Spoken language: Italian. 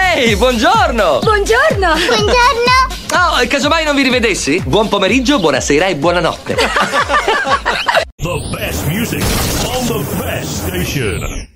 Ehi, buongiorno! Buongiorno! Buongiorno! Oh, casomai non vi rivedessi? Buon pomeriggio, buonasera e buonanotte. The best music on the best station.